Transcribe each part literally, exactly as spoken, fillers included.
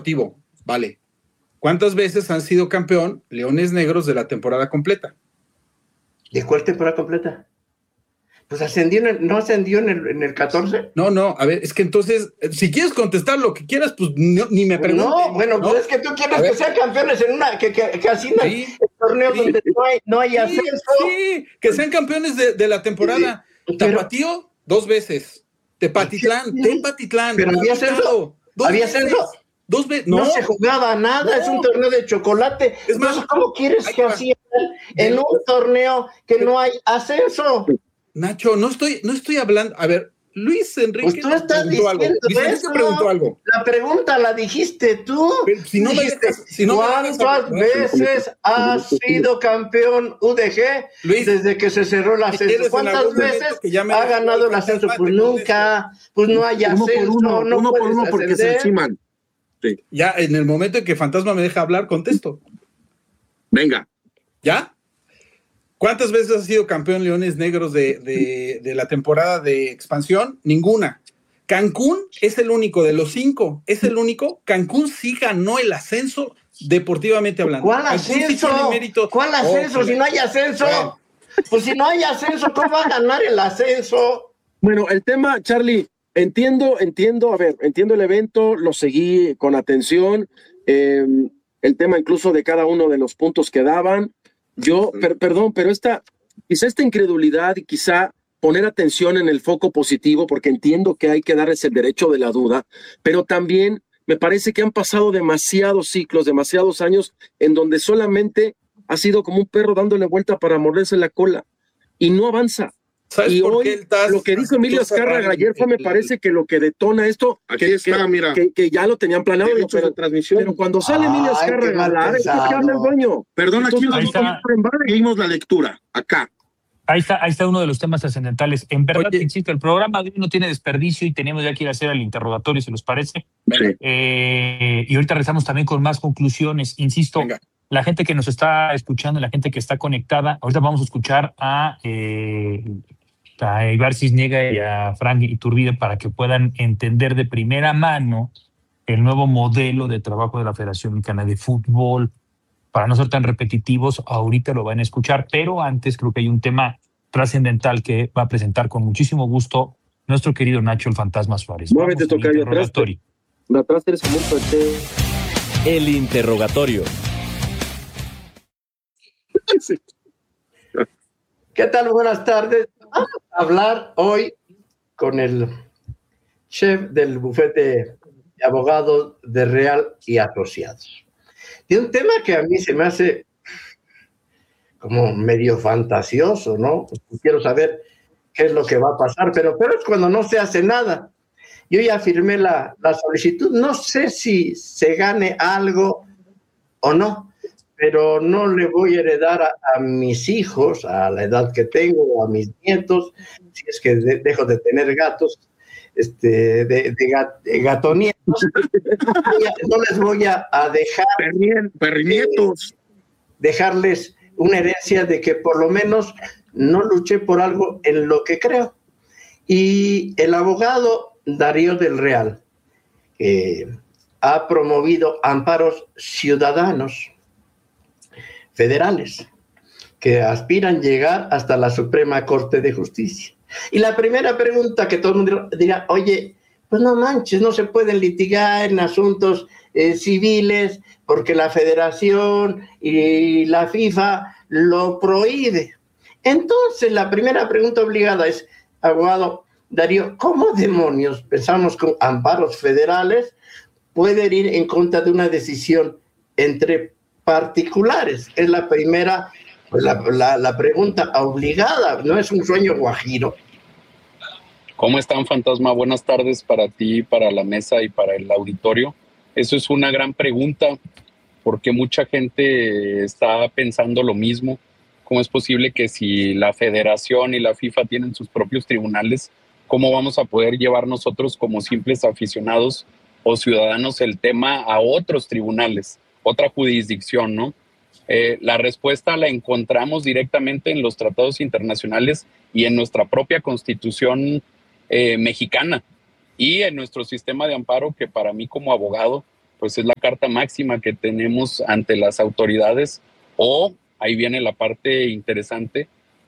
deportivo, vale. ¿Cuántas veces han sido campeón Leones Negros de la temporada completa? ¿De cuál temporada completa? Pues ascendió en el, ¿no ascendió en el, en el catorce? No, no, a ver, es que entonces, si quieres contestar lo que quieras, pues no, ni me preguntes. No, bueno, ¿no? Pues es que tú quieres que sean campeones en una, que, que, que así en sí, el torneo sí, donde no hay, no hay sí, ascenso. Sí, que sean campeones de, de la temporada. Sí, pero, Tapatío, dos veces. Tepatitlán, sí, Tepatitlán. Pero había ascenso. Dos ¿Había veces. ascenso? Dos veces. No. no se jugaba nada, no. Es un torneo de chocolate. Es más, entonces, ¿cómo quieres que así en un torneo que no hay ascenso? Nacho, no estoy, no estoy hablando. A ver, Luis Enrique. Pues tú estás diciendo algo. Luis Enrique preguntó algo. La pregunta la dijiste tú. Pero si no dijiste, me dejas, si no ¿cuántas me dejas veces has sido campeón U D G Luis, desde que se cerró el ascenso? ¿Cuántas veces ha ganado el ascenso? Pues nunca, pues no hay ascenso. Uno por uno, no uno, por uno porque se enciman. Sí. Ya en el momento en que Fantasma me deja hablar, contesto. Venga. ¿Ya? ¿Cuántas veces ha sido campeón Leones Negros de, de, de la temporada de expansión? Ninguna. Cancún es el único de los cinco, es el único. Cancún sí ganó el ascenso deportivamente hablando. ¿Cuál ascenso? Sí ¿Cuál ascenso? Oh, si no hay ascenso, bueno. Pues si no hay ascenso, ¿cómo va a ganar el ascenso? Bueno, el tema, Charlie, entiendo, entiendo, a ver, entiendo el evento, lo seguí con atención, eh, el tema incluso de cada uno de los puntos que daban. Yo, per, perdón, pero esta, quizá esta incredulidad y quizá poner atención en el foco positivo, porque entiendo que hay que darles el derecho de la duda, pero también me parece que han pasado demasiados ciclos, demasiados años en donde solamente ha sido como un perro dándole vuelta para morderse la cola y no avanza. Y hoy lo que dijo Emilio Azcárraga ayer fue, me parece que lo que detona esto, Aquí que, está, que, mira. Que, que ya lo tenían planeado, pero, transmisión. pero cuando sale Emilio Azcárraga a la área, ¿qué habla el dueño? Perdón, aquí nosotros leímos la lectura, acá. Ahí está, ahí está uno de los temas trascendentales. En verdad, Oye. insisto, el programa de hoy no tiene desperdicio y tenemos ya que ir a hacer el interrogatorio, ¿se los parece? Sí. Eh, y ahorita regresamos también con más conclusiones. Insisto, Venga. la gente que nos está escuchando, la gente que está conectada, ahorita vamos a escuchar a... Eh, a Ibar Cisniega y a Frank Iturbide para que puedan entender de primera mano el nuevo modelo de trabajo de la Federación Mexicana de Fútbol. Para no ser tan repetitivos, ahorita lo van a escuchar, pero antes creo que hay un tema trascendental que va a presentar con muchísimo gusto nuestro querido Nacho el Fantasma Suárez. Muévete, tocayo, atrás. Atrás eres como un coche. El interrogatorio. Sí. ¿Qué tal? Buenas tardes. Vamos a hablar hoy con el chef del bufete de abogados de Real y Asociados. De un tema que a mí se me hace como medio fantasioso, ¿no? Quiero saber qué es lo que va a pasar, pero, pero es cuando no se hace nada. Yo ya firmé la, la solicitud, no sé si se gane algo o no, pero no le voy a heredar a, a mis hijos, a la edad que tengo, a mis nietos, si es que de, dejo de tener gatos, este, de, de, gat, de gatonietos, no les voy a, a dejar Perrien, perrinietos. Eh, dejarles una herencia de que por lo menos no luché por algo en lo que creo. Y el abogado Darío del Real eh, ha promovido amparos ciudadanos federales que aspiran llegar hasta la Suprema Corte de Justicia. Y la primera pregunta que todo el mundo dirá, oye, pues no manches, no se pueden litigar en asuntos eh, civiles porque la Federación y la FIFA lo prohíbe. Entonces, la primera pregunta obligada es, abogado Darío, ¿cómo demonios pensamos con amparos federales pueden ir en contra de una decisión entre particulares? Es la primera, pues la, la, la pregunta obligada, no es un sueño guajiro. ¿Cómo están, Fantasma? Buenas tardes para ti, para la mesa y para el auditorio. Eso es una gran pregunta porque mucha gente está pensando lo mismo. ¿Cómo es posible que si la Federación y la FIFA tienen sus propios tribunales, cómo vamos a poder llevar nosotros como simples aficionados o ciudadanos el tema a otros tribunales, otra jurisdicción, ¿no? Eh, la respuesta la encontramos directamente en los tratados internacionales y en nuestra propia Constitución eh, mexicana y en nuestro sistema de amparo, que para mí como abogado pues es la carta máxima que tenemos ante las autoridades, o, ahí viene la parte interesante,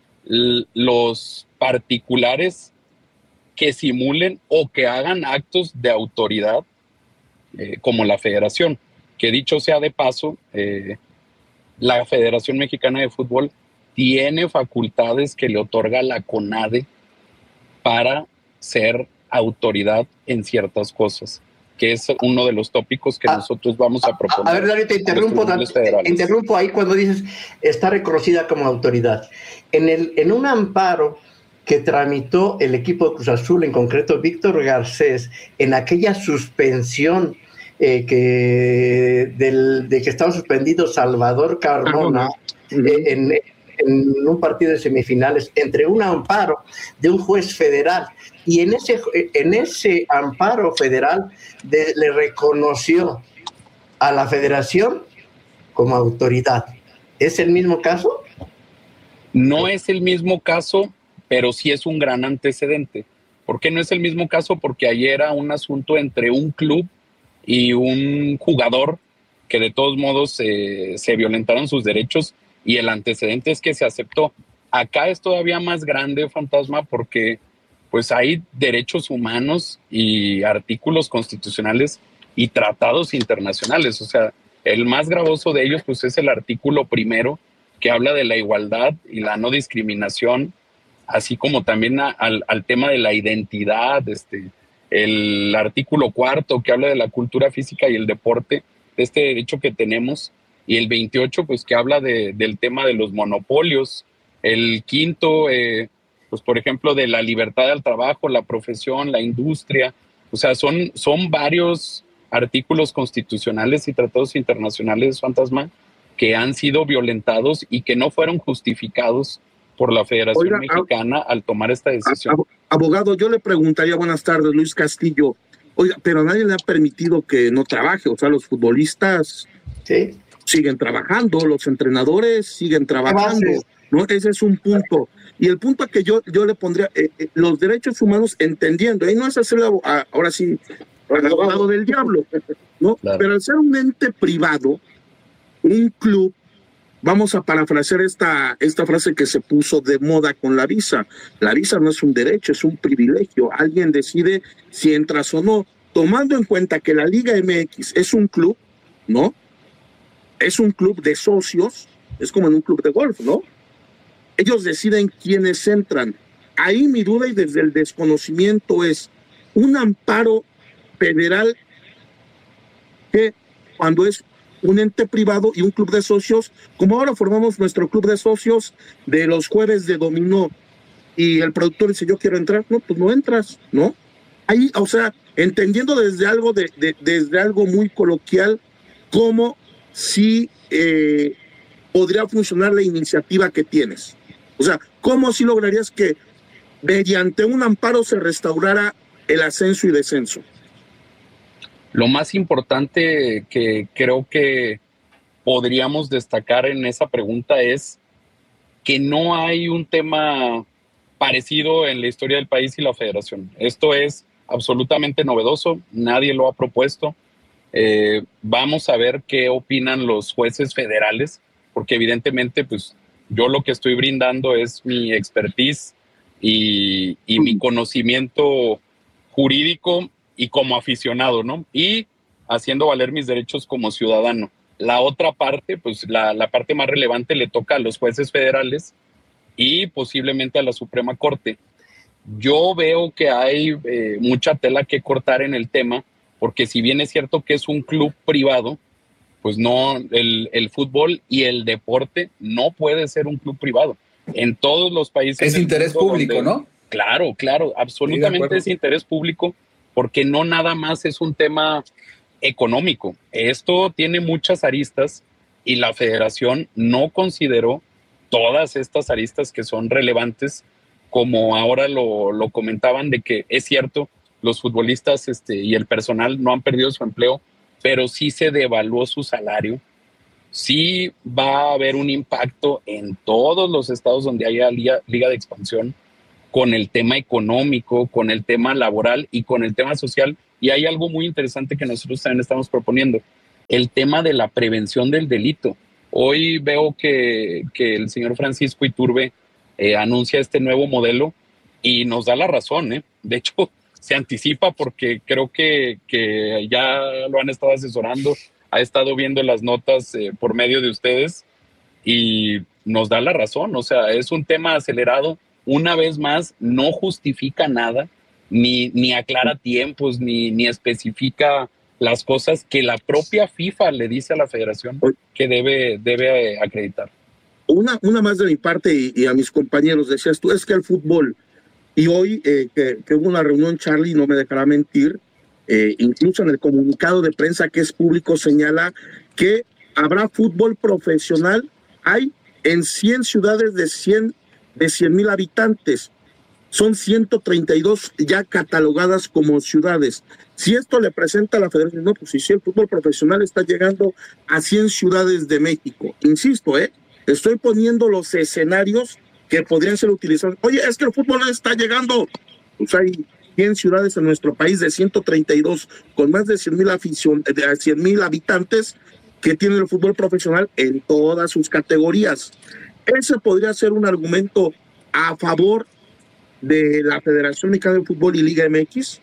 los particulares que simulen o que hagan actos de autoridad, eh, como la federación, que dicho sea de paso, eh, la Federación Mexicana de Fútbol tiene facultades que le otorga la CONADE para ser autoridad en ciertas cosas, que es uno de los tópicos que ah, nosotros vamos a proponer. A ver, David, te interrumpo, te interrumpo ahí cuando dices está reconocida como autoridad. En, el, en un amparo que tramitó el equipo de Cruz Azul, en concreto Víctor Garcés, en aquella suspensión eh, que del, de que estaba suspendido Salvador Carmona uh-huh. eh, en, en un partido de semifinales, entre un amparo de un juez federal, y en ese, en ese amparo federal de, le reconoció a la federación como autoridad. ¿Es el mismo caso? No es el mismo caso, pero sí es un gran antecedente. ¿Por qué no es el mismo caso? Porque ayer era un asunto entre un club y un jugador que de todos modos eh, se violentaron sus derechos, y el antecedente es que se aceptó. Acá es todavía más grande, Fantasma, porque pues hay derechos humanos y artículos constitucionales y tratados internacionales. O sea, el más gravoso de ellos pues es el artículo primero, que habla de la igualdad y la no discriminación, así como también a, al, al tema de la identidad, este, el artículo cuarto, que habla de la cultura física y el deporte, de este derecho que tenemos, y el veintiocho, pues que habla de, del tema de los monopolios, el quinto, eh, pues por ejemplo, de la libertad al trabajo, la profesión, la industria. O sea, son, son varios artículos constitucionales y tratados internacionales, Fantasma, que han sido violentados y que no fueron justificados por la Federación Oiga, Mexicana ab- al tomar esta decisión. Ab- abogado, yo le preguntaría, buenas tardes, Luis Castillo, oiga, pero nadie le ha permitido que no trabaje, o sea, los futbolistas ¿Sí? siguen trabajando, los entrenadores siguen trabajando, ¿no? Ese es un punto. Y el punto que yo, yo le pondría, eh, eh, los derechos humanos, entendiendo, y no es hacer la, ahora sí, el abogado del diablo, ¿no? Claro. Pero al ser un ente privado, un club, vamos a parafrasear esta, esta frase que se puso de moda con la visa. La visa no es un derecho, es un privilegio. Alguien decide si entras o no, tomando en cuenta que la Liga M X es un club, ¿no? Es un club de socios, es como en un club de golf, ¿no? Ellos deciden quiénes entran. Ahí mi duda y desde el desconocimiento es un amparo federal que cuando es un ente privado y un club de socios, como ahora formamos nuestro club de socios de los jueves de dominó, y el productor dice, yo quiero entrar, no, pues no entras, ¿no? Ahí, o sea, entendiendo desde algo, de, de, desde algo muy coloquial, cómo si eh, podría funcionar la iniciativa que tienes. O sea, ¿cómo si lograrías que mediante un amparo se restaurara el ascenso y descenso? Lo más importante que creo que podríamos destacar en esa pregunta es que no hay un tema parecido en la historia del país y la federación. Esto es absolutamente novedoso, nadie lo ha propuesto. Eh, vamos a ver qué opinan los jueces federales, porque evidentemente pues yo lo que estoy brindando es mi expertise y, y mi conocimiento jurídico y como aficionado, ¿no? Y haciendo valer mis derechos como ciudadano. La otra parte, pues la, la parte más relevante le toca a los jueces federales y posiblemente a la Suprema Corte. Yo veo que hay eh, mucha tela que cortar en el tema, porque si bien es cierto que es un club privado, pues no, el, el fútbol y el deporte no puede ser un club privado. En todos los países... Es interés público, donde, ¿no? Claro, claro, absolutamente es interés público, porque no nada más es un tema económico. Esto tiene muchas aristas y la federación no consideró todas estas aristas que son relevantes, como ahora lo, lo comentaban, de que es cierto, los futbolistas este, y el personal no han perdido su empleo, pero sí se devaluó su salario. Sí va a haber un impacto en todos los estados donde haya liga, liga de expansión, con el tema económico, con el tema laboral y con el tema social, Y hay algo muy interesante que nosotros también estamos proponiendo, el tema de la prevención del delito. Hoy veo que, que el señor Francisco Iturbe eh, anuncia este nuevo modelo y nos da la razón, ¿eh? De hecho, se anticipa porque creo que, que ya lo han estado asesorando, ha estado viendo las notas eh, por medio de ustedes y nos da la razón. O sea, es un tema acelerado. Una vez más, no justifica nada, ni, ni aclara tiempos, ni, ni especifica las cosas que la propia FIFA le dice a la federación que debe, debe acreditar. Una, una más de mi parte y, y a mis compañeros, decías tú, es que el fútbol, y hoy eh, que, que hubo una reunión, Charlie, no me dejará mentir, eh, incluso en el comunicado de prensa que es público señala que habrá fútbol profesional, hay en cien ciudades de cien de cien mil habitantes. Son ciento treinta y dos ya catalogadas como ciudades. Si esto le presenta a la federación, no, pues si el fútbol profesional está llegando a cien ciudades de México. Insisto, ¿eh? Estoy poniendo los escenarios que podrían ser utilizados. Oye, es que el fútbol está llegando. Pues hay cien ciudades en nuestro país de ciento treinta y dos con más de cien mil afición, de cien mil habitantes que tienen el fútbol profesional en todas sus categorías. Ese podría ser un argumento a favor de la Federación Mexicana de Fútbol y Liga M X.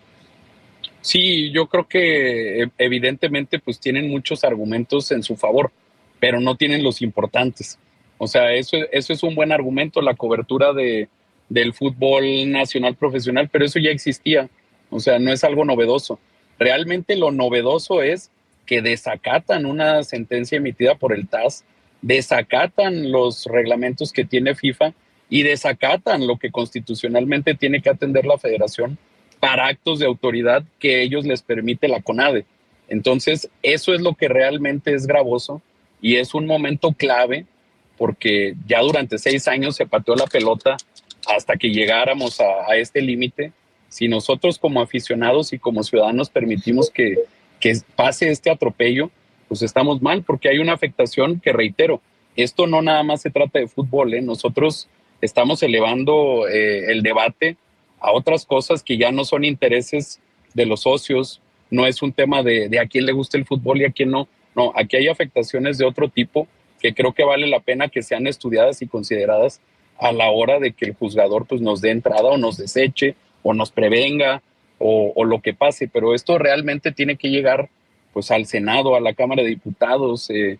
Sí, yo creo que evidentemente pues tienen muchos argumentos en su favor, pero no tienen los importantes. O sea, eso, eso es un buen argumento, la cobertura de, del fútbol nacional profesional, pero eso ya existía. O sea, no es algo novedoso. Realmente lo novedoso es que desacatan una sentencia emitida por el T A S, desacatan los reglamentos que tiene FIFA y desacatan lo que constitucionalmente tiene que atender la federación para actos de autoridad que ellos les permite la CONADE. Entonces, eso es lo que realmente es gravoso y es un momento clave porque ya durante seis años se pateó la pelota hasta que llegáramos a, a este límite. Si nosotros como aficionados y como ciudadanos permitimos que, que pase este atropello, pues estamos mal porque hay una afectación que, reitero, esto no nada más se trata de fútbol, ¿eh? Nosotros estamos elevando eh, el debate a otras cosas que ya no son intereses de los socios, no es un tema de, de a quién le gusta el fútbol y a quién no. No, aquí hay afectaciones de otro tipo que creo que vale la pena que sean estudiadas y consideradas a la hora de que el juzgador pues, nos dé entrada o nos deseche o nos prevenga o, o lo que pase. Pero esto realmente tiene que llegar pues, al Senado, a la Cámara de Diputados, eh,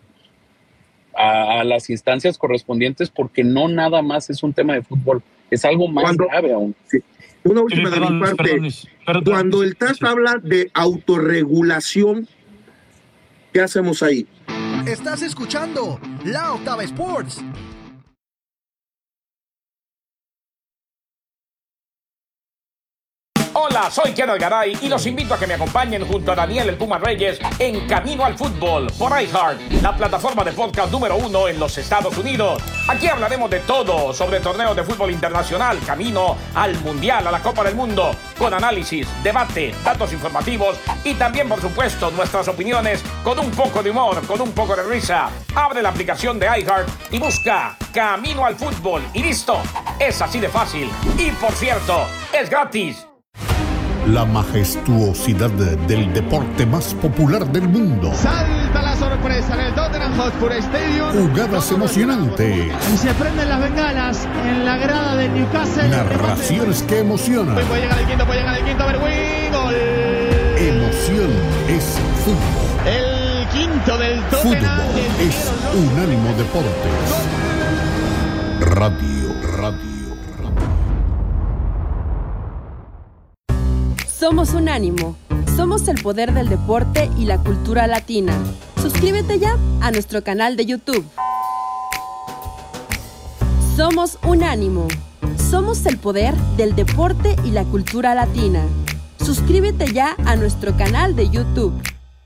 a, a las instancias correspondientes, porque no nada más es un tema de fútbol, es algo más Cuando, grave aún. Sí. Una última sí, perdón, de mi parte. perdón, perdón, Cuando el T A S sí. habla de autorregulación, ¿qué hacemos ahí? Estás escuchando La Octava Sports. Hola, soy Kenneth Garay y los invito a que me acompañen junto a Daniel El Puma Reyes en Camino al Fútbol por iHeart, la plataforma de podcast número uno en los Estados Unidos. Aquí hablaremos de todo sobre torneos de fútbol internacional, camino al Mundial, a la Copa del Mundo, con análisis, debate, datos informativos y también, por supuesto, nuestras opiniones con un poco de humor, con un poco de risa. Abre la aplicación de iHeart y busca Camino al Fútbol y listo. Es así de fácil. Y, por cierto, es gratis. La majestuosidad del deporte más popular del mundo. Salta la sorpresa en el Tottenham Hotspur Stadium. Jugadas emocionantes. Y se prenden las bengalas en la grada del Newcastle. Narraciones que emocionan. Puede llegar el quinto, puede llegar el quinto. Berwin, gol. Emoción es fútbol. El quinto del Tottenham. Fútbol es Unánimo Deportes. Radio, radio. Somos Unánimo. Somos el poder del deporte y la cultura latina. Suscríbete ya a nuestro canal de YouTube. Somos Unánimo. Somos el poder del deporte y la cultura latina. Suscríbete ya a nuestro canal de YouTube.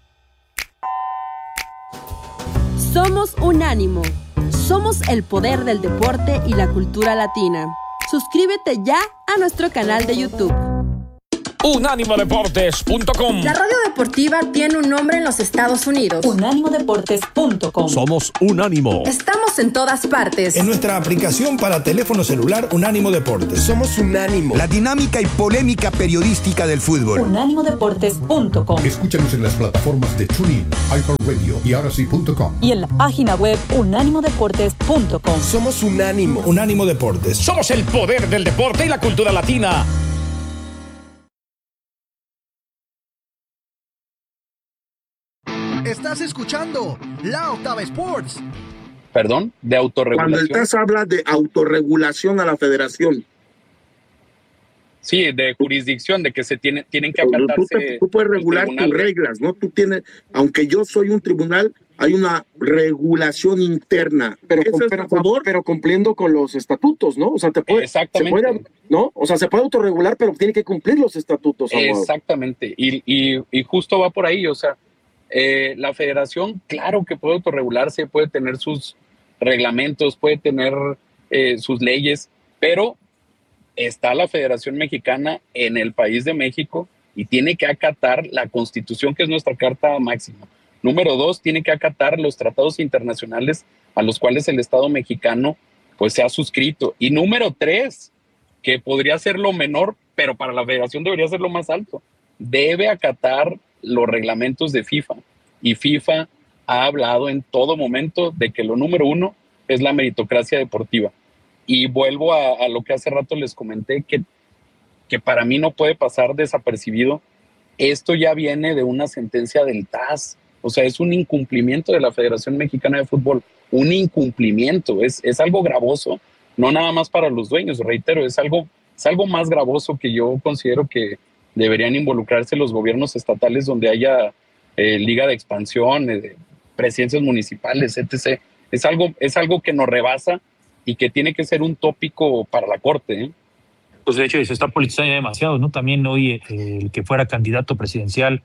Somos Unánimo. Somos el poder del deporte y la cultura latina. Suscríbete ya a nuestro canal de YouTube. unánimo deportes punto com. La radio deportiva tiene un nombre en los Estados Unidos. unánimo deportes punto com. Somos Unánimo. Estamos en todas partes. En nuestra aplicación para teléfono celular Unánimo Deportes. Somos Unánimo. La dinámica y polémica periodística del fútbol. unánimo deportes punto com. Escúchanos en las plataformas de TuneIn, iHeartRadio y ahora sí punto com. Y en la página web unánimo deportes punto com. Somos Unánimo. Unánimo Deportes. Somos el poder del deporte y la cultura latina. Estás escuchando La Octava Sports. Perdón, de autorregulación. Cuando el T A S habla de autorregulación a la federación. Sí, de jurisdicción, de que se tiene, tienen que acatarse. Tú, te, tú puedes regular tus reglas, ¿no? Tú tienes, aunque yo soy un tribunal, hay una regulación interna. Pero, ¿Eso es pero, a favor? pero cumpliendo con los estatutos, ¿no? O sea, te puede, Exactamente. Se puede, ¿no? O sea, se puede autorregular, pero tiene que cumplir los estatutos. Amado. Exactamente. Y, y, y justo va por ahí, o sea, eh, la federación, claro que puede autorregularse, puede tener sus reglamentos, puede tener eh, sus leyes, pero está la Federación Mexicana en el país de México y tiene que acatar la Constitución, que es nuestra carta máxima. Número dos, tiene que acatar los tratados internacionales a los cuales el Estado mexicano pues se ha suscrito. Y número tres, que podría ser lo menor, pero para la Federación debería ser lo más alto, debe acatar los reglamentos de FIFA. Y FIFA ha hablado en todo momento de que lo número uno es la meritocracia deportiva. Y vuelvo a, a lo que hace rato les comenté, que, que para mí no puede pasar desapercibido. Esto ya viene de una sentencia del T A S. O sea, es un incumplimiento de la Federación Mexicana de Fútbol. Un incumplimiento. Es, es algo gravoso. No nada más para los dueños, reitero. Es algo, es algo más gravoso que yo considero que deberían involucrarse los gobiernos estatales donde haya eh, liga de expansión, eh, presidencias municipales, etcétera. Es algo, es algo que nos rebasa y que tiene que ser un tópico para la Corte, ¿eh? Pues de hecho se está politizando demasiado, ¿no? También hoy eh, el que fuera candidato presidencial,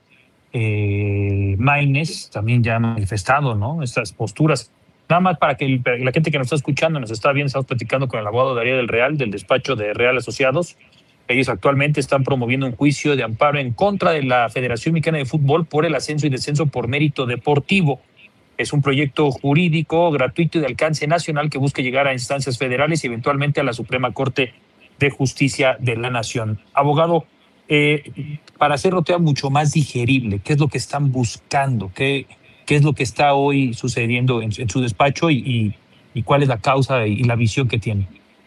eh, Maínez, también ya ha manifestado, ¿no? Estas posturas. Nada más para que el, la gente que nos está escuchando, nos está viendo, estamos platicando con el abogado Darío del Real, del despacho de Real Asociados. Ellos actualmente están promoviendo un juicio de amparo en contra de la Federación Mexicana de Fútbol por el ascenso y descenso por mérito deportivo. Es un proyecto jurídico gratuito y de alcance nacional que busca llegar a instancias federales y eventualmente a la Suprema Corte de Justicia de la Nación. Abogado, eh, para hacerlo todavía mucho más digerible, ¿qué es lo que están buscando? ¿Qué, qué es lo que está hoy sucediendo en, en su despacho y, y, y cuál es la causa y la visión que tiene?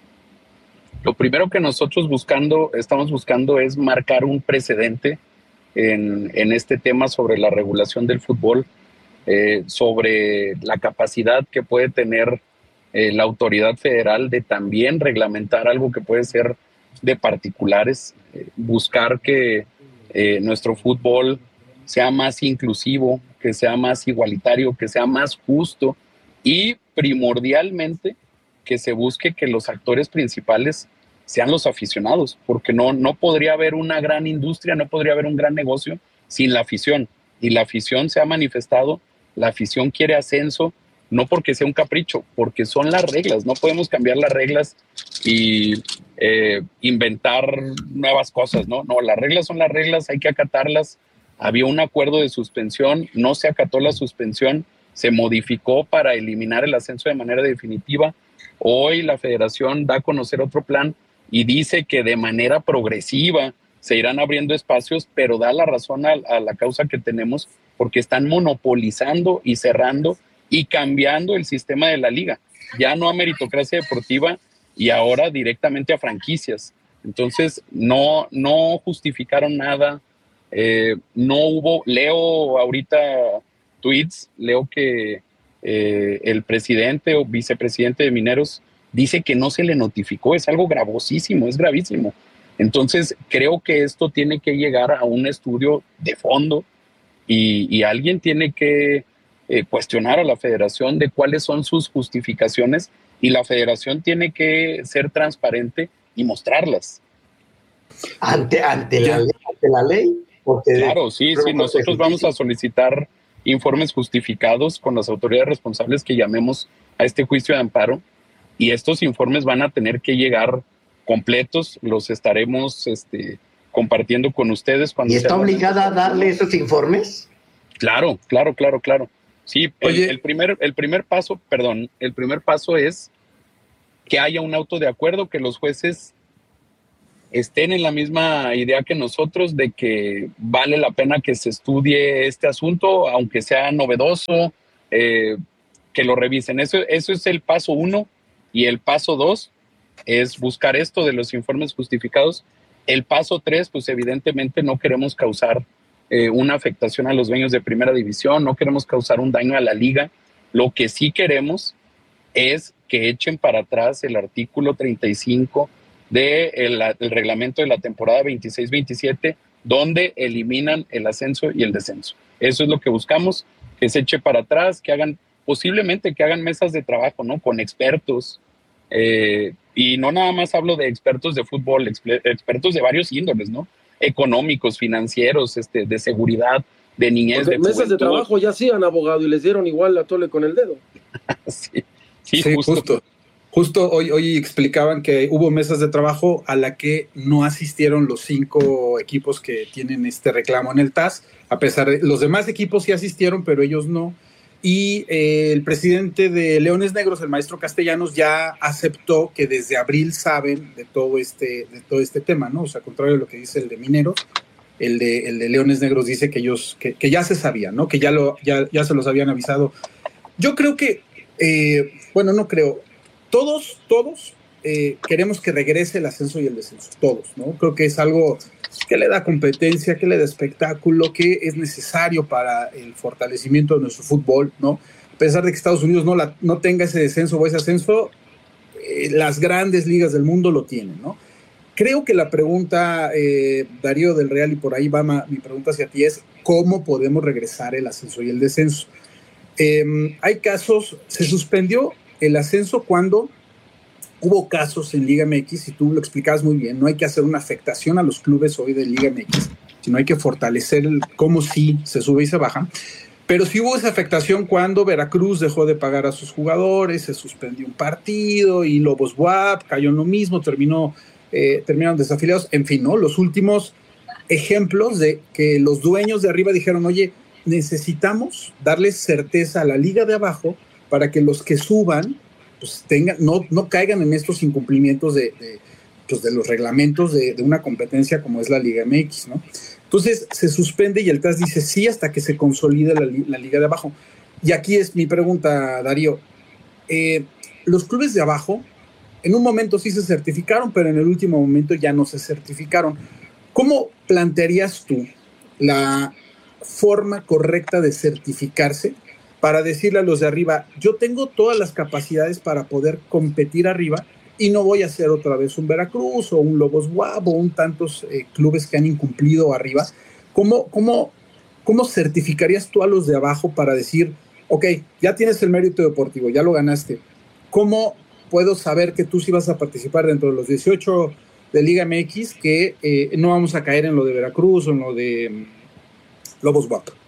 Lo primero que nosotros buscando, estamos buscando es marcar un precedente en, en este tema sobre la regulación del fútbol. Eh, sobre la capacidad que puede tener eh, la autoridad federal de también reglamentar algo que puede ser de particulares, eh, buscar que eh, nuestro fútbol sea más inclusivo, que sea más igualitario, que sea más justo y primordialmente que se busque que los actores principales sean los aficionados, porque no, no podría haber una gran industria, no podría haber un gran negocio sin la afición, y la afición se ha manifestado. La afición quiere ascenso, no porque sea un capricho, porque son las reglas. No podemos cambiar las reglas y eh, inventar nuevas cosas, ¿no? No, las reglas son las reglas, hay que acatarlas. Había un acuerdo de suspensión, no se acató la suspensión, se modificó para eliminar el ascenso de manera definitiva. Hoy la federación da a conocer otro plan y dice que de manera progresiva se irán abriendo espacios, pero da la razón a, a la causa que tenemos, porque están monopolizando y cerrando y cambiando el sistema de la liga. Ya no a meritocracia deportiva y ahora directamente a franquicias. Entonces, no, no justificaron nada. Eh, no hubo, leo ahorita tweets, leo que eh, el presidente o vicepresidente de Mineros dice que no se le notificó. Es algo gravosísimo, es gravísimo. Entonces, creo que esto tiene que llegar a un estudio de fondo y, y alguien tiene que eh, cuestionar a la federación de cuáles son sus justificaciones y la federación tiene que ser transparente y mostrarlas. Ante, ante, la, ley, ante la ley. Porque claro, sí, sí, nosotros vamos a solicitar informes justificados con las autoridades responsables que llamemos a este juicio de amparo y estos informes van a tener que llegar completos, los estaremos este, compartiendo con ustedes. Cuando ¿Y está obligada a darle esos informes? Claro, claro, claro, claro. Sí, Oye. el, el, primer, el primer paso, perdón, el primer paso es que haya un auto de acuerdo, que los jueces estén en la misma idea que nosotros de que vale la pena que se estudie este asunto, aunque sea novedoso, eh, que lo revisen. Eso, eso es el paso uno. Y el paso dos es buscar esto de los informes justificados. El paso tres, pues evidentemente no queremos causar eh, una afectación a los dueños de primera división, no queremos causar un daño a la liga. Lo que sí queremos es que echen para atrás el artículo treinta y cinco del de reglamento de la temporada veintiséis veintisiete, donde eliminan el ascenso y el descenso. Eso es lo que buscamos, que se eche para atrás, que hagan, posiblemente que hagan mesas de trabajo, ¿no? Con expertos, eh, y no nada más hablo de expertos de fútbol, exper- expertos de varios índoles, ¿no? Económicos, financieros, este, de seguridad, de niñez, Porque de mesas juventud. de trabajo ya hacían, abogado, y les dieron igual a tole con el dedo. sí, sí, Sí, justo. justo. Justo hoy, hoy explicaban que hubo mesas de trabajo a la que no asistieron los cinco equipos que tienen este reclamo en el T A S, a pesar de los demás equipos sí asistieron, pero ellos no. Y eh, el presidente de Leones Negros, el maestro Castellanos, ya aceptó que desde abril saben de todo este, de todo este tema, ¿no? O sea, contrario a lo que dice el de Mineros, el de, el de Leones Negros dice que ellos, que, que ya se sabía, ¿no? Que ya, lo, ya, ya se los habían avisado. Yo creo que, eh, bueno, no creo, todos, todos eh, queremos que regrese el ascenso y el descenso, todos, ¿no? Creo que es algo que le da competencia, que le da espectáculo, que es necesario para el fortalecimiento de nuestro fútbol, ¿no? A pesar de que Estados Unidos no, la, no tenga ese descenso o ese ascenso, eh, las grandes ligas del mundo lo tienen, ¿no? Creo que la pregunta, eh, Darío del Real, y por ahí va ma, mi pregunta hacia ti, es ¿cómo podemos regresar el ascenso y el descenso? Eh, hay casos, se suspendió el ascenso cuando hubo casos en Liga M X, y tú lo explicabas muy bien, no hay que hacer una afectación a los clubes hoy de Liga M X, sino hay que fortalecer el, cómo sí se sube y se baja. Pero sí hubo esa afectación cuando Veracruz dejó de pagar a sus jugadores, se suspendió un partido y Lobos W A P cayó en lo mismo, terminó, eh, terminaron desafiliados. En fin, ¿no? Los últimos ejemplos de que los dueños de arriba dijeron, oye, necesitamos darles certeza a la liga de abajo para que los que suban pues tengan, no, no caigan en estos incumplimientos de, de, pues de los reglamentos de, de una competencia como es la Liga M X, ¿no? Entonces se suspende y el T A S dice sí hasta que se consolide la, la liga de abajo. Y aquí es mi pregunta, Darío. Eh, los clubes de abajo en un momento sí se certificaron, pero en el último momento ya no se certificaron. ¿Cómo plantearías tú la forma correcta de certificarse para decirle a los de arriba, yo tengo todas las capacidades para poder competir arriba y no voy a ser otra vez un Veracruz o un Lobos W A P o un tantos eh, clubes que han incumplido arriba? ¿Cómo, cómo, ¿Cómo certificarías tú a los de abajo para decir, ok, ya tienes el mérito deportivo, ya lo ganaste? ¿Cómo puedo saber que tú sí vas a participar dentro de los dieciocho de Liga M X, que eh, no vamos a caer en lo de Veracruz o en lo de um, Lobos W A P?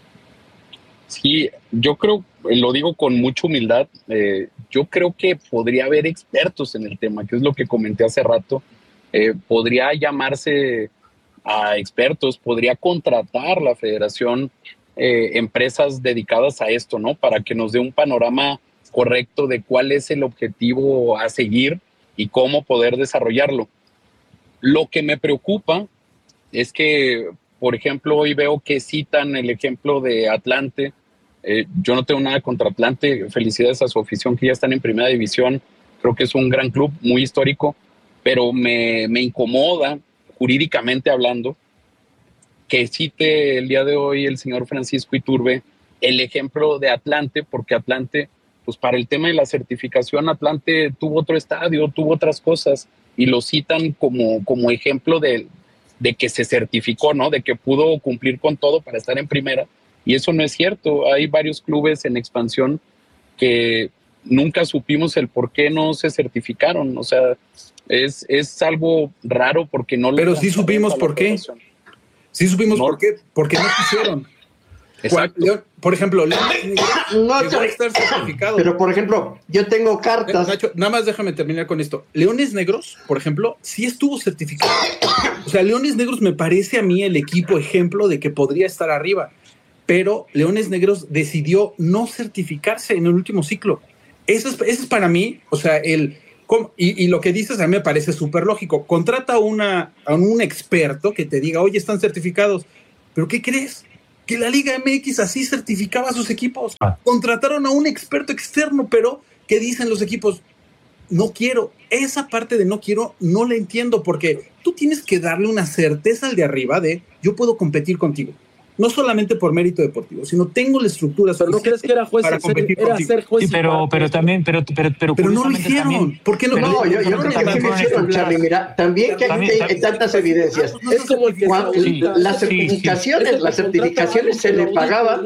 Sí, yo creo, lo digo con mucha humildad, eh, yo creo que podría haber expertos en el tema, que es lo que comenté hace rato. Eh, podría llamarse a expertos, podría contratar la federación eh, empresas dedicadas a esto, ¿no? Para que nos dé un panorama correcto de cuál es el objetivo a seguir y cómo poder desarrollarlo. Lo que me preocupa es que, por ejemplo, hoy veo que citan el ejemplo de Atlante. Eh, yo no tengo nada contra Atlante, felicidades a su afición que ya están en primera división, creo que es un gran club, muy histórico, pero me, me incomoda, jurídicamente hablando, que cite el día de hoy el señor Francisco Iturbe el ejemplo de Atlante, porque Atlante, pues para el tema de la certificación, Atlante tuvo otro estadio, tuvo otras cosas, y lo citan como, como ejemplo de, de que se certificó, ¿no? De que pudo cumplir con todo para estar en primera. Y eso no es cierto. Hay varios clubes en expansión que nunca supimos el por qué no se certificaron. O sea, es, es algo raro porque no... Pero sí supimos por qué. Sí supimos no. por qué. Porque no quisieron. Exacto. León, por ejemplo, León no, llegó a estar certificado. Pero, por ejemplo, yo tengo cartas. Nacho, nada más déjame terminar con esto. Leones Negros, por ejemplo, sí estuvo certificado. O sea, Leones Negros me parece a mí el equipo ejemplo de que podría estar arriba. Pero Leones Negros decidió no certificarse en el último ciclo. Eso es, eso es para mí, o sea, el... Y, y lo que dices a mí me parece súper lógico. Contrata una, a un experto que te diga, oye, están certificados. ¿Pero qué crees? Que la Liga M X así certificaba a sus equipos. Ah. Contrataron a un experto externo, pero ¿qué dicen los equipos? No quiero. Esa parte de no quiero no la entiendo, porque tú tienes que darle una certeza al de arriba de yo puedo competir contigo. No solamente por mérito deportivo, sino tengo la estructura. Pero no crees que era juez, para competir era contigo. ser juez. Sí, pero, pero también, pero, pero, pero, pero no lo hicieron. También, ¿Por qué no? No, yo, yo creo que sí lo hicieron, Charlie. Mira, también que hay, también, hay tantas evidencias. Es como el que Cuando, sí, las certificaciones, sí, sí. las certificaciones se le pagaban.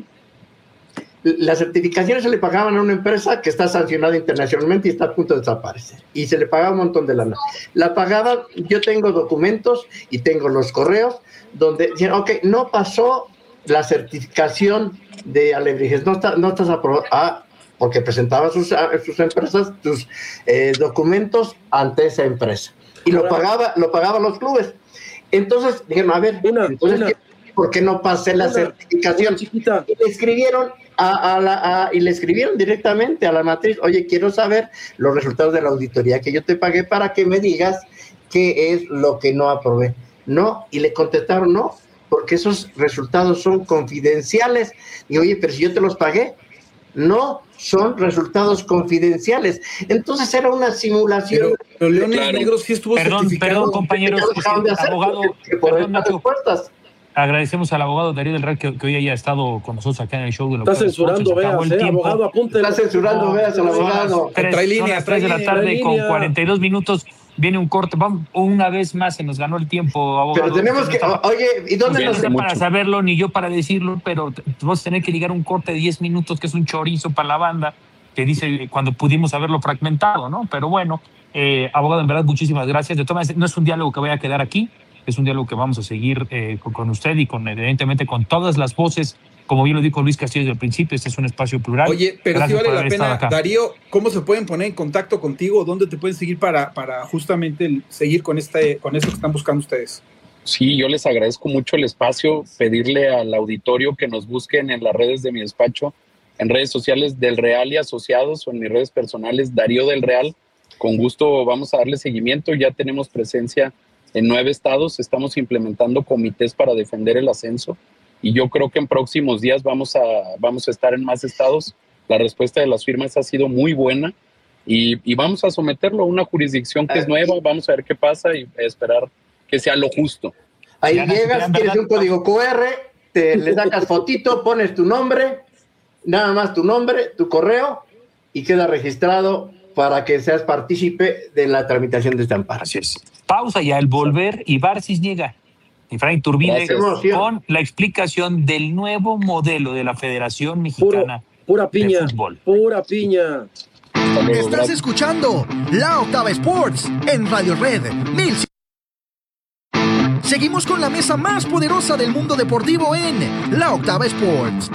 Las certificaciones se le pagaban a una empresa que está sancionada internacionalmente y está a punto de desaparecer. Y se le pagaba un montón de lana. La pagaban, yo tengo documentos y tengo los correos donde dijeron, ok, no pasó la certificación de Alebrijes, no, está, no estás aprobado, ah, porque presentaba sus, sus empresas, sus eh, documentos ante esa empresa. Y lo pagaba, lo pagaban los clubes. Entonces dijeron, a ver, una, entonces, una, ¿por qué no pasé la una, certificación? Una y le escribieron a, a la, a, y le escribieron directamente a la matriz, oye, quiero saber los resultados de la auditoría que yo te pagué para que me digas qué es lo que no aprobé. No, y le contestaron no, porque esos resultados son confidenciales. Y oye, pero si yo te los pagué, no, son resultados confidenciales. Entonces era una simulación. Pero, pero Leones claro. Negros sí estuvo perdón, certificado. Perdón, compañeros, de hacer, abogado, que por perdón, Nacho, respuestas. Agradecemos al abogado Darío del Real que, que hoy haya estado con nosotros acá en el show de lo Está censurando, veas, eh, abogado, apúntelo. Está censurando, no, veas, el abogado. Trae línea, tres de la tarde con cuarenta y dos minutos. Viene un corte, vamos, una vez más se nos ganó el tiempo, abogado. Pero tenemos que, oye, ¿y dónde nos no sé para saberlo, ni yo para decirlo, pero vamos a tener que ligar un corte de diez minutos, que es un chorizo para la banda, que dice cuando pudimos haberlo fragmentado, ¿no? Pero bueno, eh, abogado, en verdad, muchísimas gracias. De todas maneras, no es un diálogo que vaya a quedar aquí, es un diálogo que vamos a seguir eh, con, con usted y con, evidentemente, con todas las voces. Como bien lo dijo Luis Castillo desde el principio, este es un espacio plural. Oye, pero Gracias sí vale la pena, Darío, ¿cómo se pueden poner en contacto contigo? ¿Dónde te pueden seguir para, para justamente seguir con, este, con esto que están buscando ustedes? Sí, yo les agradezco mucho el espacio, pedirle al auditorio que nos busquen en las redes de mi despacho, en redes sociales del Real y Asociados o en mis redes personales, Darío del Real. Con gusto vamos a darle seguimiento, ya tenemos presencia en nueve estados, estamos implementando comités para defender el ascenso. Y yo creo que en próximos días vamos a, vamos a estar en más estados. La respuesta de las firmas ha sido muy buena y, y vamos a someterlo a una jurisdicción que es nueva. Vamos a ver qué pasa y esperar que sea lo justo. Ahí ya llegas, tienes un código Q R, te le sacas fotito, pones tu nombre, nada más tu nombre, tu correo y queda registrado para que seas partícipe de la tramitación de este amparo. Así es. Pausa y al volver, Ibar Cisniega y Frank Turbide con la explicación del nuevo modelo de la Federación Mexicana Puro, pura piña, de Fútbol. Pura piña. Estás escuchando La Octava Sports en Radio Red mil. Seguimos con la mesa más poderosa del mundo deportivo en La Octava Sports.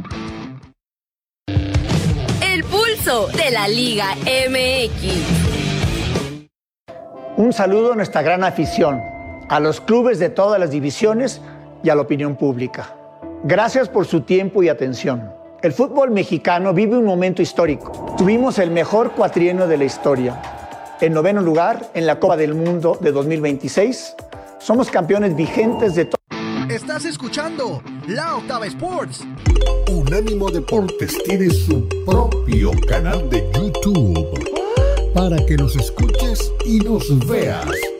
El pulso de la Liga M X. Un saludo a nuestra gran afición, a los clubes de todas las divisiones y a la opinión pública. Gracias por su tiempo y atención. El fútbol mexicano vive un momento histórico. Tuvimos el mejor cuatrienio de la historia. En noveno lugar, en la Copa del Mundo de dos mil veintiséis, somos campeones vigentes de todo. Estás escuchando La Octava Sports. Unánimo Deportes tiene su propio canal de YouTube para que nos escuches y nos veas.